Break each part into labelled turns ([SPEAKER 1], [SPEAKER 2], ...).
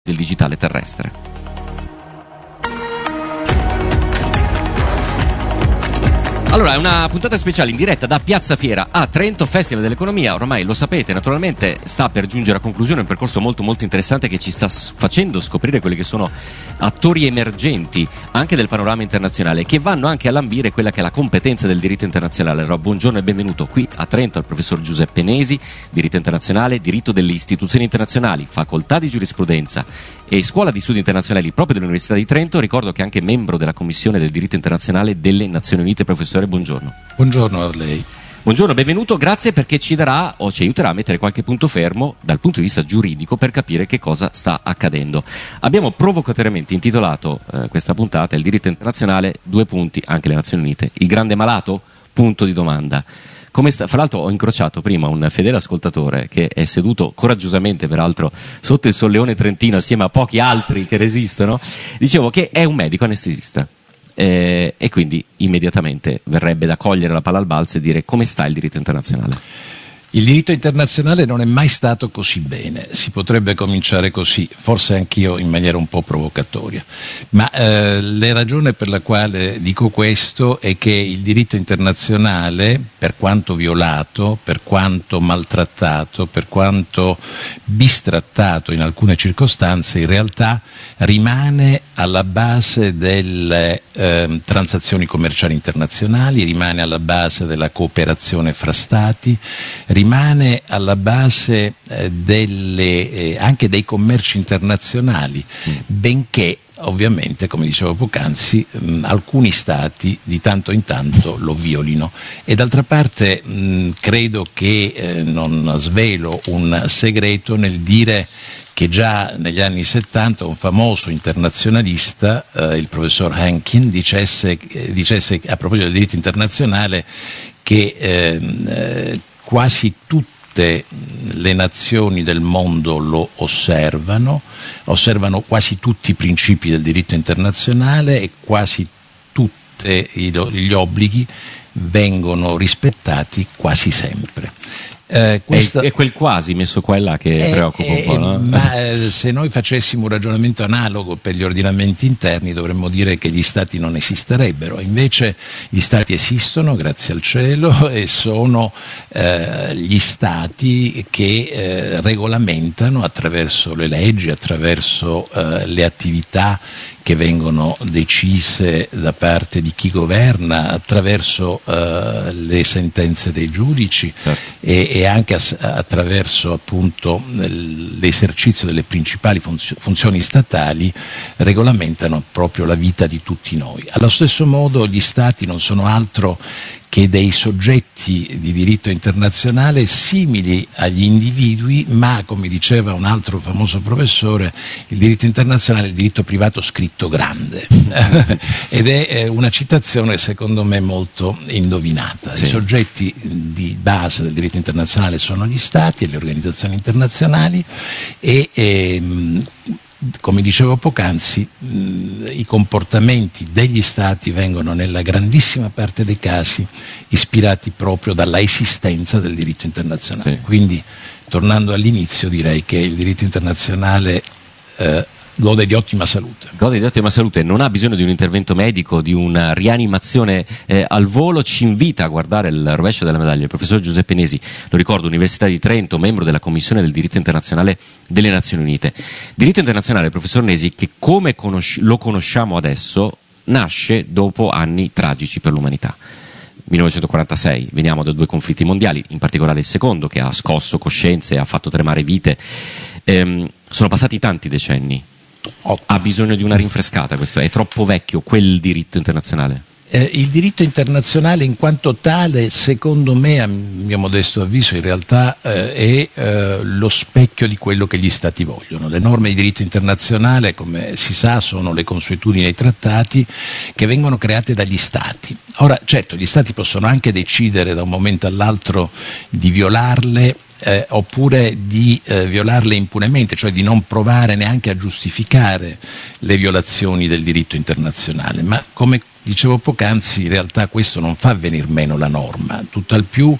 [SPEAKER 1] del digitale terrestre. Allora, è una puntata speciale in diretta da Piazza Fiera a Trento, Festival dell'Economia. Ormai lo sapete, naturalmente sta per giungere a conclusione un percorso molto molto interessante che ci sta facendo scoprire quelli che sono attori emergenti anche del panorama internazionale, che vanno anche a lambire quella che è la competenza del diritto internazionale. Allora, buongiorno e benvenuto qui a Trento al professor Giuseppe Nesi, diritto internazionale, diritto delle istituzioni internazionali, facoltà di giurisprudenza e scuola di studi internazionali proprio dell'Università di Trento. Ricordo che è anche membro della Commissione del diritto internazionale delle Nazioni Unite. Professore, buongiorno.
[SPEAKER 2] Buongiorno a lei.
[SPEAKER 1] Buongiorno, benvenuto, grazie perché ci darà o ci aiuterà a mettere qualche punto fermo dal punto di vista giuridico per capire che cosa sta accadendo. Abbiamo provocatoriamente intitolato questa puntata il diritto internazionale, due punti, anche le Nazioni Unite, il grande malato? Punto di domanda. Fra l'altro ho incrociato prima un fedele ascoltatore che è seduto coraggiosamente peraltro sotto il solleone trentino assieme a pochi altri che resistono. Dicevo che è un medico anestesista. E quindi immediatamente verrebbe da cogliere la palla al balzo e dire: come sta il diritto internazionale?
[SPEAKER 2] Il diritto internazionale non è mai stato così bene, si potrebbe cominciare così, forse anch'io in maniera un po' provocatoria, ma la ragione per la quale dico questo è che il diritto internazionale, per quanto violato, per quanto maltrattato, per quanto bistrattato in alcune circostanze, in realtà rimane alla base delle transazioni commerciali internazionali, rimane alla base della cooperazione fra stati, rimane alla base anche dei commerci internazionali, benché ovviamente, come dicevo poc'anzi, alcuni stati di tanto in tanto lo violino. E d'altra parte credo che non svelo un segreto nel dire che già negli anni 70 un famoso internazionalista, il professor Hankin, dicesse a proposito del diritto internazionale che quasi tutte le nazioni del mondo lo osservano quasi tutti i principi del diritto internazionale e quasi tutti gli obblighi vengono rispettati quasi sempre.
[SPEAKER 1] È quel quasi messo qua e là che preoccupa un po', no?
[SPEAKER 2] Ma se noi facessimo un ragionamento analogo per gli ordinamenti interni dovremmo dire che gli stati non esisterebbero, invece gli stati esistono, grazie al cielo, e sono gli stati che regolamentano attraverso le leggi, attraverso le attività che vengono decise da parte di chi governa, attraverso le sentenze dei giudici, certo, e anche attraverso appunto l'esercizio delle principali funzioni statali, regolamentano proprio la vita di tutti noi. Allo stesso modo gli stati non sono altro che dei soggetti di diritto internazionale simili agli individui, ma, come diceva un altro famoso professore, il diritto internazionale è il diritto privato scritto grande. Ed è una citazione secondo me molto indovinata. Sì. I soggetti di base del diritto internazionale sono gli stati e le organizzazioni internazionali e come dicevo poc'anzi, i comportamenti degli stati vengono nella grandissima parte dei casi ispirati proprio dalla esistenza del diritto internazionale. Sì. Quindi, tornando all'inizio, direi che il diritto internazionale gode di ottima salute.
[SPEAKER 1] Gode di ottima salute, non ha bisogno di un intervento medico, di una rianimazione al volo. Ci invita a guardare il rovescio della medaglia il professor Giuseppe Nesi, lo ricordo, Università di Trento, membro della Commissione del diritto internazionale delle Nazioni Unite. Diritto internazionale, professor Nesi, che come lo conosciamo adesso nasce dopo anni tragici per l'umanità. 1946, veniamo da due conflitti mondiali, in particolare il secondo, che ha scosso coscienze, ha fatto tremare vite. Sono passati tanti decenni. Ha bisogno di una rinfrescata, questo è troppo vecchio quel diritto internazionale?
[SPEAKER 2] Il diritto internazionale in quanto tale, secondo me, a mio modesto avviso, in realtà è lo specchio di quello che gli stati vogliono. Le norme di diritto internazionale, come si sa, sono le consuetudini dei trattati che vengono create dagli stati. Ora, certo, gli stati possono anche decidere da un momento all'altro di violarle, oppure di violarle impunemente, cioè di non provare neanche a giustificare le violazioni del diritto internazionale, ma come dicevo poc'anzi, in realtà questo non fa venir meno la norma, tutt'al più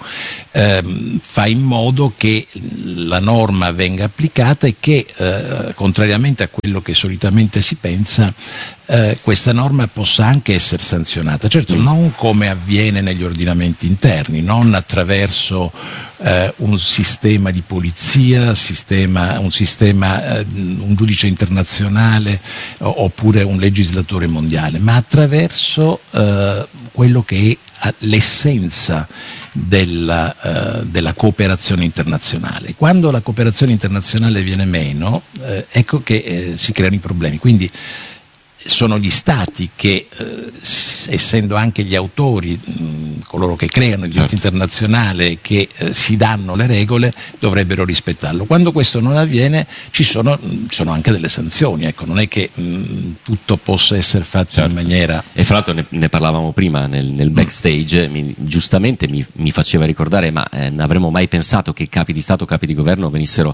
[SPEAKER 2] fa in modo che la norma venga applicata e che, contrariamente a quello che solitamente si pensa, questa norma possa anche essere sanzionata. Certo, non come avviene negli ordinamenti interni, non attraverso un sistema di polizia, un giudice internazionale oppure un legislatore mondiale, ma attraverso quello che è l'essenza della cooperazione internazionale. Quando la cooperazione internazionale viene meno, ecco che si creano i problemi. Quindi sono gli stati che, essendo anche gli autori, coloro che creano il diritto internazionale, che si danno le regole, dovrebbero rispettarlo. Quando questo non avviene ci sono anche delle sanzioni, ecco, non è che tutto possa essere fatto in maniera...
[SPEAKER 1] E fra l'altro ne parlavamo prima nel backstage, giustamente mi faceva ricordare, ma avremmo mai pensato che capi di Stato, capi di governo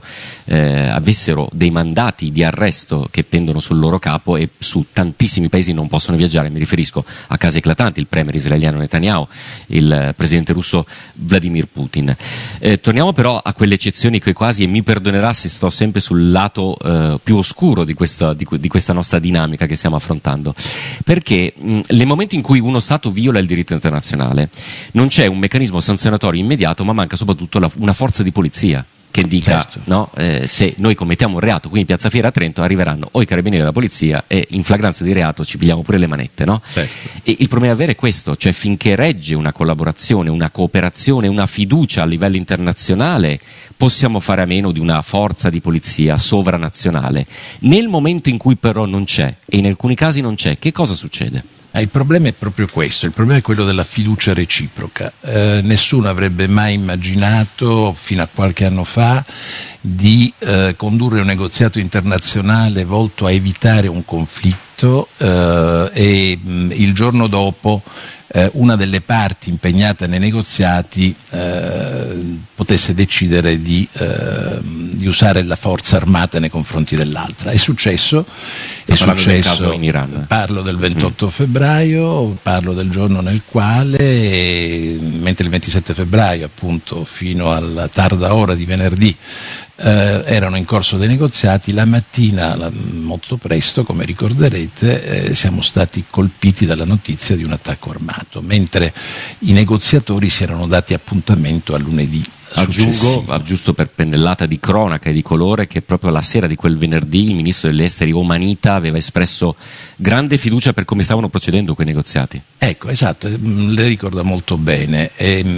[SPEAKER 1] avessero dei mandati di arresto che pendono sul loro capo e su tantissimi paesi non possono viaggiare. Mi riferisco a casi eclatanti, il premier israeliano Netanyahu, il presidente russo Vladimir Putin. Torniamo però a quelle eccezioni che quasi, e mi perdonerà se sto sempre sul lato più oscuro di questa nostra dinamica che stiamo affrontando, perché nel momento in cui uno Stato viola il diritto internazionale non c'è un meccanismo sanzionatorio immediato, ma manca soprattutto una forza di polizia che dica, certo, no, se noi commettiamo un reato qui in Piazza Fiera a Trento, arriveranno o i carabinieri della polizia e in flagranza di reato ci pigliamo pure le manette, no?
[SPEAKER 2] Certo.
[SPEAKER 1] E il problema è avere questo, cioè finché regge una collaborazione, una cooperazione, una fiducia a livello internazionale, possiamo fare a meno di una forza di polizia sovranazionale. Nel momento in cui però non c'è, e in alcuni casi non c'è, che cosa succede?
[SPEAKER 2] Il problema è proprio questo, il problema è quello della fiducia reciproca. Nessuno avrebbe mai immaginato, fino a qualche anno fa, di condurre un negoziato internazionale volto a evitare un conflitto e il giorno dopo una delle parti impegnate nei negoziati potesse decidere di usare la forza armata nei confronti dell'altra. È successo.
[SPEAKER 1] Del caso in Iran.
[SPEAKER 2] Parlo del 28 febbraio, parlo del giorno nel quale, mentre il 27 febbraio, appunto, fino alla tarda ora di venerdì, erano in corso dei negoziati, la mattina molto presto, come ricorderete, siamo stati colpiti dalla notizia di un attacco armato, mentre i negoziatori si erano dati appuntamento a lunedì.
[SPEAKER 1] Aggiungo, giusto per pennellata di cronaca e di colore, che proprio la sera di quel venerdì il ministro degli esteri Omanita aveva espresso grande fiducia per come stavano procedendo quei negoziati.
[SPEAKER 2] Ecco, esatto, le ricorda molto bene,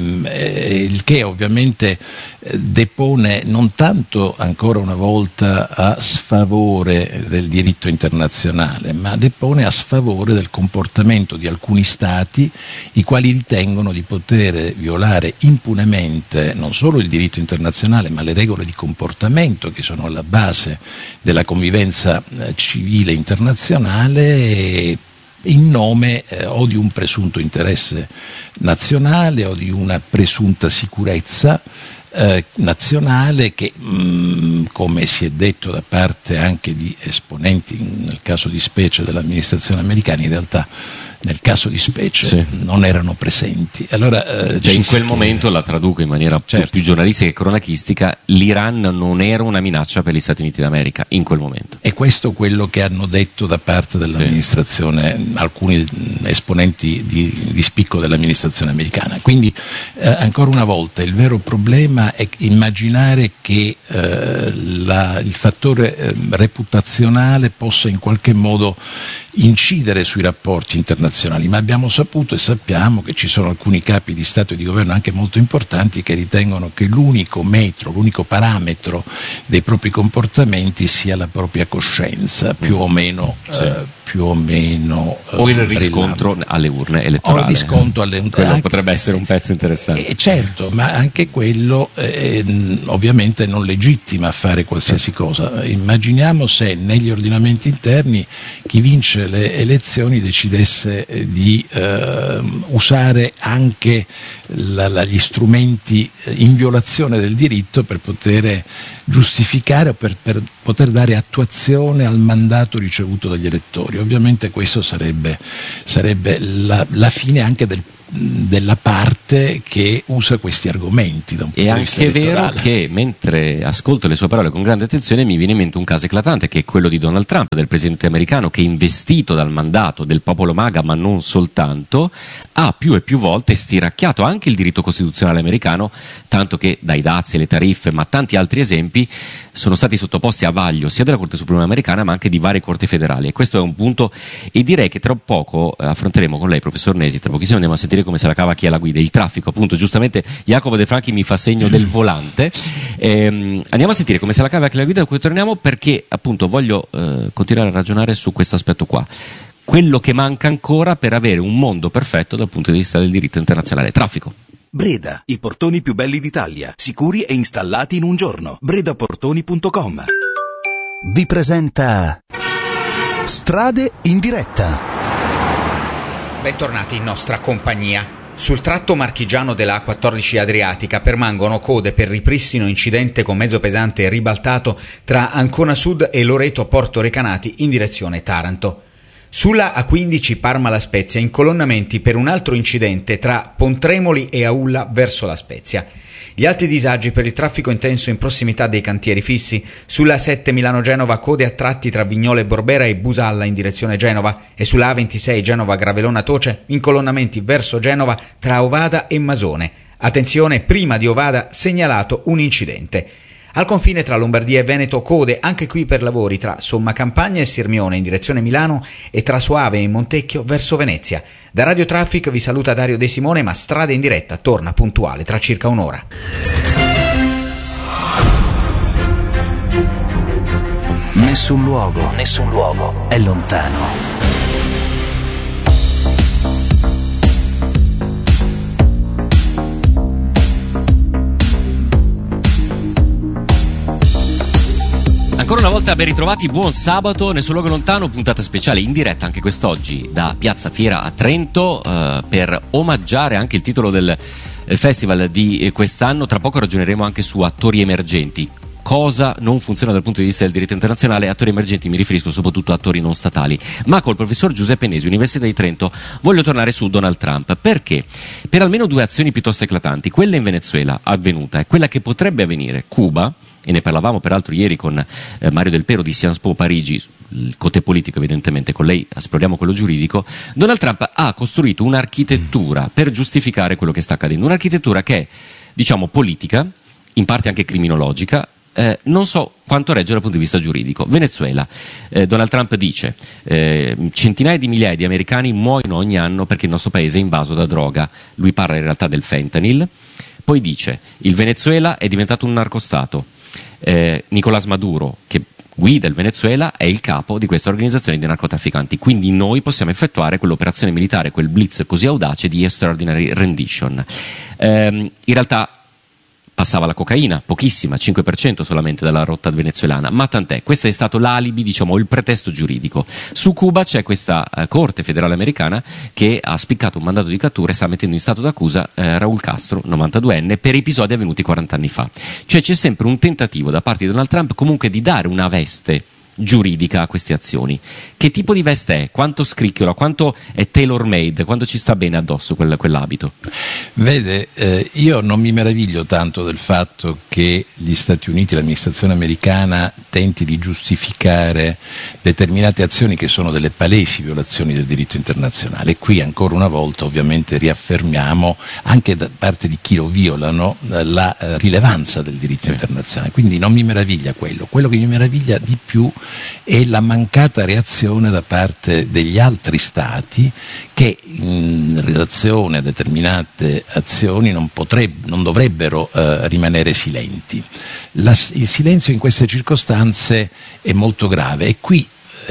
[SPEAKER 2] il che ovviamente depone non tanto ancora una volta a sfavore del diritto internazionale, ma depone a sfavore del comportamento di alcuni stati, i quali ritengono di poter violare impunemente non solo il diritto internazionale, ma le regole di comportamento che sono alla base della convivenza civile internazionale, in nome o di un presunto interesse nazionale o di una presunta sicurezza nazionale che, come si è detto da parte anche di esponenti, nel caso di specie dell'amministrazione americana, in realtà nel caso di specie non erano presenti. Allora,
[SPEAKER 1] cioè in quel momento, la traduco in maniera più giornalistica e cronachistica, l'Iran non era una minaccia per gli Stati Uniti d'America in quel momento.
[SPEAKER 2] E questo è quello che hanno detto da parte dell'amministrazione, alcuni esponenti di spicco dell'amministrazione americana. Quindi ancora una volta il vero problema è immaginare che il fattore reputazionale possa in qualche modo incidere sui rapporti internazionali, ma abbiamo saputo e sappiamo che ci sono alcuni capi di Stato e di governo anche molto importanti che ritengono che l'unico parametro dei propri comportamenti sia la propria coscienza, più o meno
[SPEAKER 1] o il riscontro alle urne elettorali.
[SPEAKER 2] O il riscontro alle urne.
[SPEAKER 1] Quello potrebbe essere un pezzo interessante.
[SPEAKER 2] Certo, ma anche quello ovviamente non legittima a fare qualsiasi cosa. Immaginiamo se negli ordinamenti interni chi vince le elezioni decidesse di usare anche gli strumenti in violazione del diritto per poter giustificare o per poter dare attuazione al mandato ricevuto dagli elettori. territorio. Ovviamente questo sarebbe la fine anche della parte che usa questi argomenti da un punto di vista elettorale.
[SPEAKER 1] È anche vero che mentre ascolto le sue parole con grande attenzione mi viene in mente un caso eclatante, che è quello di Donald Trump, del presidente americano, che, investito dal mandato del popolo MAGA, ma non soltanto, ha più e più volte stiracchiato anche il diritto costituzionale americano, tanto che dai dazi alle tariffe, ma tanti altri esempi, sono stati sottoposti a vaglio sia della Corte Suprema americana ma anche di varie corti federali, e questo è un punto, e direi che tra poco affronteremo con lei, professor Nesi, tra pochissimo andiamo a sentire come se la cava chi è la guida, il traffico, appunto. Giustamente Jacopo De Franchi mi fa segno del volante. Andiamo a sentire come se la cava chi è la guida, da cui torniamo, perché appunto voglio continuare a ragionare su questo aspetto qua, quello che manca ancora per avere un mondo perfetto dal punto di vista del diritto internazionale. Traffico.
[SPEAKER 3] Breda, i portoni più belli d'Italia, sicuri e installati in un giorno. bredaportoni.com
[SPEAKER 4] vi presenta Strade in diretta.
[SPEAKER 5] Bentornati in nostra compagnia. Sul tratto marchigiano della A14 Adriatica permangono code per ripristino incidente con mezzo pesante ribaltato tra Ancona Sud e Loreto Porto Recanati in direzione Taranto. Sulla A15 Parma La Spezia incolonnamenti per un altro incidente tra Pontremoli e Aulla verso La Spezia. Gli altri disagi per il traffico intenso in prossimità dei cantieri fissi. Sulla A7 Milano-Genova code a tratti tra Vignola e Borbera e Busalla in direzione Genova, e sulla A26 Genova-Gravelona-Toce incolonnamenti verso Genova tra Ovada e Masone. Attenzione, prima di Ovada segnalato un incidente. Al confine tra Lombardia e Veneto code anche qui per lavori tra Somma Campagna e Sirmione in direzione Milano e tra Soave e Montecchio verso Venezia. Da Radio Traffic vi saluta Dario De Simone, ma Strade in diretta torna puntuale tra circa un'ora.
[SPEAKER 4] Nessun luogo è lontano.
[SPEAKER 1] Ancora una volta ben ritrovati, buon sabato, Nessun luogo lontano, puntata speciale in diretta anche quest'oggi da Piazza Fiera a Trento per omaggiare anche il titolo del festival di quest'anno. Tra poco ragioneremo anche su attori emergenti. Cosa non funziona dal punto di vista del diritto internazionale? Attori emergenti mi riferisco soprattutto a attori non statali. Ma col professor Giuseppe Nesi, Università di Trento, voglio tornare su Donald Trump. Perché? Per almeno due azioni piuttosto eclatanti. Quella in Venezuela avvenuta e quella che potrebbe avvenire, Cuba, e ne parlavamo peraltro ieri con Mario Del Pero di Sciences Po Parigi, il côté politico evidentemente, con lei esploriamo quello giuridico. Donald Trump ha costruito un'architettura per giustificare quello che sta accadendo, un'architettura che è, diciamo, politica, in parte anche criminologica. Non so quanto regge dal punto di vista giuridico. Venezuela, Donald Trump dice centinaia di migliaia di americani muoiono ogni anno perché il nostro paese è invaso da droga. Lui parla in realtà del fentanyl. Poi dice il Venezuela è diventato un narcostato. Nicolás Maduro, che guida il Venezuela, è il capo di questa organizzazione di narcotrafficanti, quindi noi possiamo effettuare quell'operazione militare, quel blitz così audace di Extraordinary Rendition. In realtà passava la cocaina, pochissima, 5% solamente dalla rotta venezuelana, ma tant'è, questo è stato l'alibi, diciamo, il pretesto giuridico. Su Cuba c'è questa Corte federale americana che ha spiccato un mandato di cattura e sta mettendo in stato d'accusa Raúl Castro, 92enne, per episodi avvenuti 40 anni fa. Cioè c'è sempre un tentativo da parte di Donald Trump comunque di dare una veste giuridica a queste azioni. Che tipo di veste è? Quanto scricchiola? Quanto è tailor made? Quanto ci sta bene addosso quell'abito?
[SPEAKER 2] Vede, io non mi meraviglio tanto del fatto che gli Stati Uniti, l'amministrazione americana, tenti di giustificare determinate azioni che sono delle palesi violazioni del diritto internazionale. E qui ancora una volta ovviamente riaffermiamo anche da parte di chi lo violano la rilevanza del diritto internazionale. Quindi non mi meraviglia quello. Quello che mi meraviglia di più è la mancata reazione da parte degli altri stati che in relazione a determinate azioni non dovrebbero rimanere silenti. Il silenzio in queste circostanze è molto grave e qui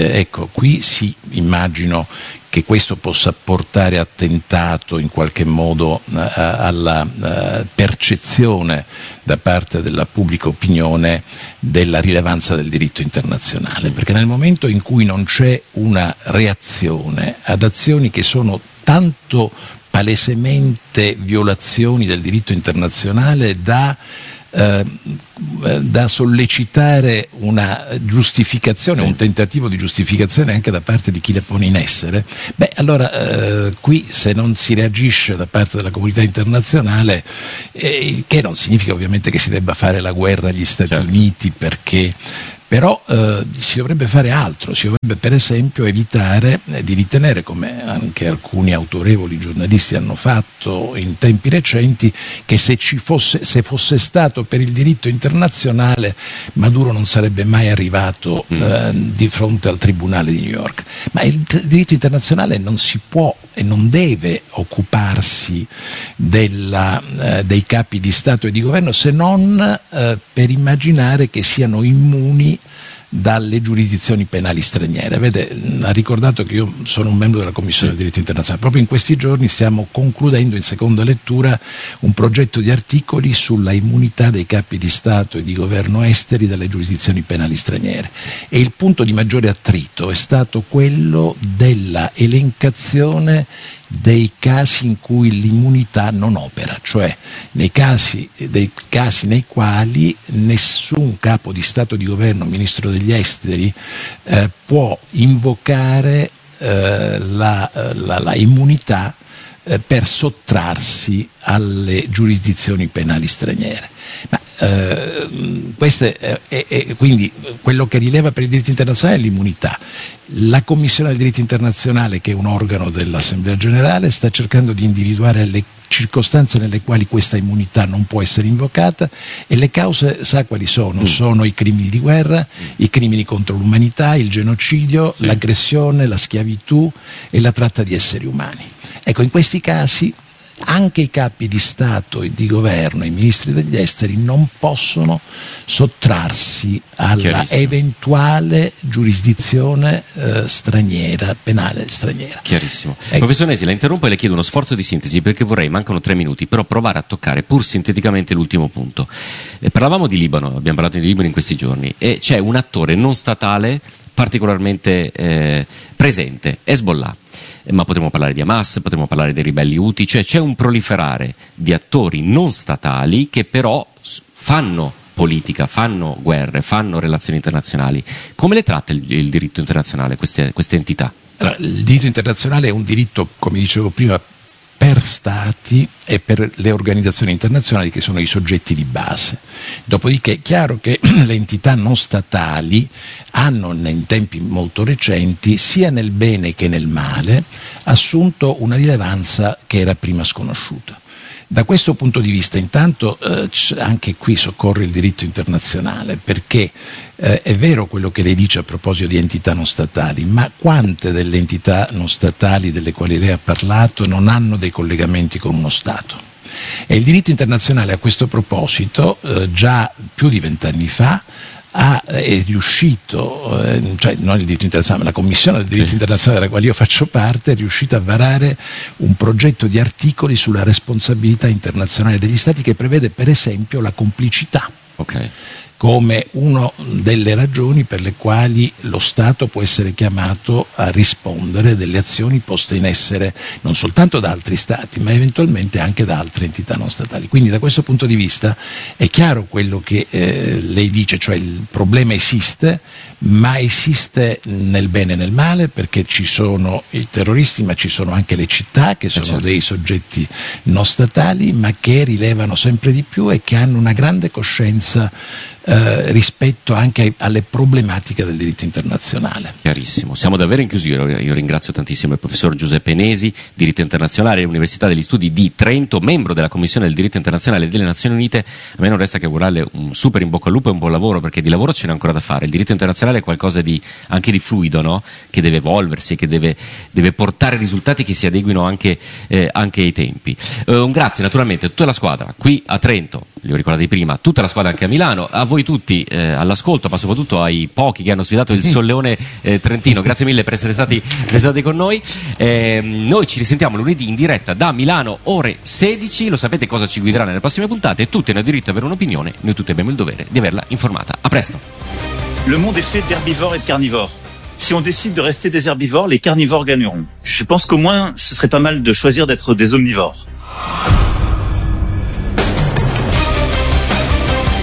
[SPEAKER 2] sì, immagino che questo possa portare a tentato in qualche modo alla percezione da parte della pubblica opinione della rilevanza del diritto internazionale, perché nel momento in cui non c'è una reazione ad azioni che sono tanto palesemente violazioni del diritto internazionale da da sollecitare una giustificazione, un tentativo di giustificazione anche da parte di chi le pone in essere, allora qui se non si reagisce da parte della comunità internazionale, che non significa ovviamente che si debba fare la guerra agli Stati Uniti, perché però si dovrebbe fare altro, si dovrebbe per esempio evitare di ritenere, come anche alcuni autorevoli giornalisti hanno fatto in tempi recenti, che se fosse stato per il diritto internazionale Maduro non sarebbe mai arrivato di fronte al tribunale di New York. Ma il diritto internazionale non si può e non deve occuparsi dei capi di Stato e di governo, se non per immaginare che siano immuni dalle giurisdizioni penali straniere. Vede, ha ricordato che io sono un membro della Commissione del diritto internazionale. Proprio in questi giorni stiamo concludendo in seconda lettura un progetto di articoli sulla immunità dei capi di Stato e di governo esteri dalle giurisdizioni penali straniere, e il punto di maggiore attrito è stato quello della elencazione dei casi in cui l'immunità non opera, cioè dei casi nei quali nessun capo di Stato di governo, ministro degli esteri, può invocare la immunità per sottrarsi alle giurisdizioni penali straniere. Quindi quello che rileva per il diritto internazionale è l'immunità. La Commissione del diritto internazionale, che è un organo dell'Assemblea generale, sta cercando di individuare le circostanze nelle quali questa immunità non può essere invocata, e le cause sa quali sono? Sono i crimini di guerra, i crimini contro l'umanità, il genocidio, l'aggressione, la schiavitù e la tratta di esseri umani. Ecco, in questi casi anche i capi di Stato e di governo, i ministri degli esteri, non possono sottrarsi alla eventuale giurisdizione straniera, penale straniera.
[SPEAKER 1] Chiarissimo. Professor Nesi, la interrompo e le chiedo uno sforzo di sintesi, perché mancano 3 minuti, però provare a toccare pur sinteticamente l'ultimo punto. Parlavamo di Libano, abbiamo parlato di Libano in questi giorni, e c'è un attore non statale particolarmente presente, Hezbollah. Ma potremmo parlare di Hamas, potremmo parlare dei ribelli Houthi, cioè c'è un proliferare di attori non statali che però fanno politica, fanno guerre, fanno relazioni internazionali. Come le tratta il diritto internazionale queste entità?
[SPEAKER 2] Allora, il diritto internazionale è un diritto, come dicevo prima, per stati e per le organizzazioni internazionali, che sono i soggetti di base. Dopodiché è chiaro che le entità non statali hanno in tempi molto recenti, sia nel bene che nel male, assunto una rilevanza che era prima sconosciuta. Da questo punto di vista, intanto, anche qui soccorre il diritto internazionale, perché è vero quello che lei dice a proposito di entità non statali, ma quante delle entità non statali delle quali lei ha parlato non hanno dei collegamenti con uno Stato? E il diritto internazionale a questo proposito, già più di 20 anni fa, è riuscito, cioè non il diritto internazionale, ma la Commissione del diritto internazionale della quale io faccio parte, è riuscita a varare un progetto di articoli sulla responsabilità internazionale degli Stati, che prevede per esempio la complicità. Come una delle ragioni per le quali lo Stato può essere chiamato a rispondere delle azioni poste in essere non soltanto da altri Stati, ma eventualmente anche da altre entità non statali. Quindi da questo punto di vista è chiaro quello che lei dice, cioè il problema esiste, ma esiste nel bene e nel male, perché ci sono i terroristi, ma ci sono anche le città, che sono dei soggetti non statali, ma che rilevano sempre di più e che hanno una grande coscienza rispetto anche alle problematiche del diritto internazionale.
[SPEAKER 1] Chiarissimo, siamo davvero in chiusura. Io ringrazio tantissimo il professor Giuseppe Nesi, diritto internazionale all'Università degli Studi di Trento, membro della Commissione del diritto internazionale delle Nazioni Unite. A me non resta che augurarle un super in bocca al lupo e un buon lavoro, perché di lavoro ce n'è ancora da fare. Il diritto internazionale è qualcosa anche di fluido, no? Che deve evolversi, che deve portare risultati che si adeguino anche ai tempi. Un grazie naturalmente a tutta la squadra qui a Trento, li ho ricordati prima, tutta la squadra anche a Milano, a voi tutti all'ascolto, ma soprattutto ai pochi che hanno sfidato il Solleone trentino. Grazie mille per essere stati con noi. Noi ci risentiamo lunedì in diretta da Milano, ore 16. Lo sapete cosa ci guiderà nelle prossime puntate, e tutti hanno diritto ad avere un'opinione, noi tutti abbiamo il dovere di averla informata. A presto.
[SPEAKER 6] Le monde est fait d'herbivores et de carnivores. Si on décide de rester des herbivores, les carnivores gagneront. Je pense qu'au moins, ce serait pas mal de choisir d'être des omnivores.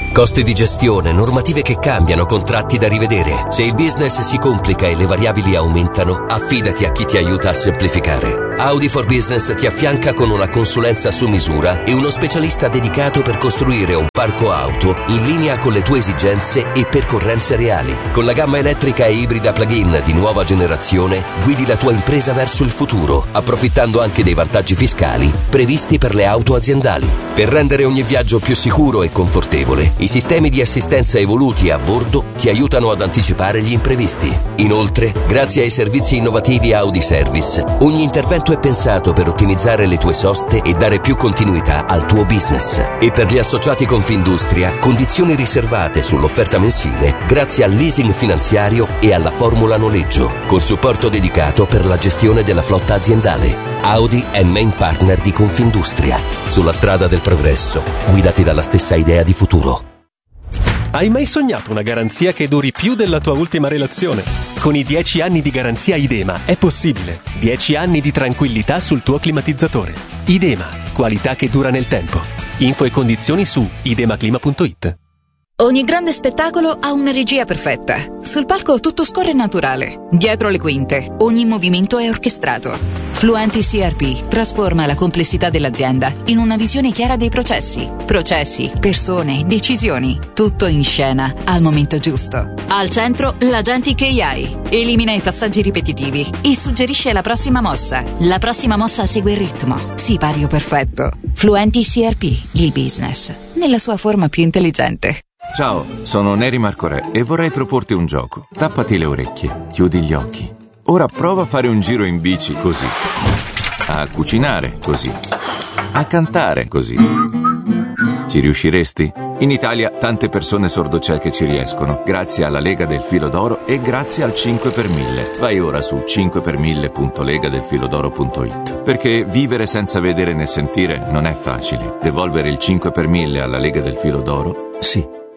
[SPEAKER 7] Costi di gestione, normative che cambiano, contratti da rivedere. Se il business si complica e le variabili aumentano, affidati a chi ti aiuta a semplificare. Audi for Business ti affianca con una consulenza su misura e uno specialista dedicato per costruire un parco auto in linea con le tue esigenze e percorrenze reali. Con la gamma elettrica e ibrida plug-in di nuova generazione, guidi la tua impresa verso il futuro, approfittando anche dei vantaggi fiscali previsti per le auto aziendali. Per rendere ogni viaggio più sicuro e confortevole, i sistemi di assistenza evoluti a bordo ti aiutano ad anticipare gli imprevisti. Inoltre, grazie ai servizi innovativi Audi Service, ogni intervento è pensato per ottimizzare le tue soste e dare più continuità al tuo business. E per gli associati Confindustria, condizioni riservate sull'offerta mensile grazie al leasing finanziario e alla formula noleggio, con supporto dedicato per la gestione della flotta aziendale. Audi è main partner di Confindustria. Sulla strada del progresso, guidati dalla stessa idea di futuro.
[SPEAKER 8] Hai mai sognato una garanzia che duri più della tua ultima relazione? Con i 10 anni di garanzia Idema è possibile. 10 anni di tranquillità sul tuo climatizzatore. Idema, qualità che dura nel tempo. Info e condizioni su idemaclima.it.
[SPEAKER 9] Ogni grande spettacolo ha una regia perfetta. Sul palco tutto scorre naturale. Dietro le quinte, ogni movimento è orchestrato. Fluenti CRP trasforma la complessità dell'azienda in una visione chiara dei processi. Processi, persone, decisioni. Tutto in scena, al momento giusto. Al centro, l'Agentic AI. Elimina i passaggi ripetitivi e suggerisce la prossima mossa. La prossima mossa segue il ritmo. Sipario perfetto. Fluenti CRP, il business, nella sua forma più intelligente.
[SPEAKER 10] Ciao, sono Neri Marcorè e vorrei proporti un gioco. Tappati le orecchie, chiudi gli occhi. Ora prova a fare un giro in bici così. A cucinare così. A cantare così. Ci riusciresti? In Italia tante persone sordocieche ci riescono, grazie alla Lega del Filo d'Oro e grazie al 5 per 1000. Vai ora su 5per1000.legadelfilodoro.it. Perché vivere senza vedere né sentire non è facile. Devolvere il 5 per 1000 alla Lega del Filo d'Oro? Sì.